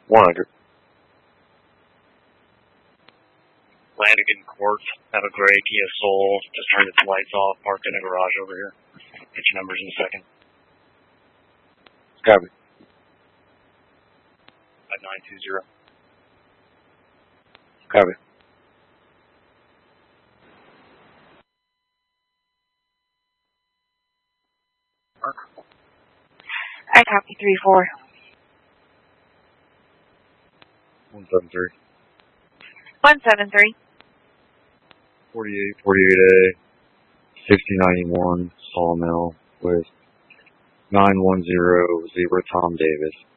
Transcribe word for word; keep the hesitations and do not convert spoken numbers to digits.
one hundred. Lanigan Court, have a gray Kia Soul, just turned its lights off, parked in a garage over here. Get your numbers in a second. Copy. five nine two zero. Copy. I copy three four. one seven three. one seven three. forty-eight forty-eight A, sixty ninety-one Sawmill with nine one zero Zebra Tom Davis.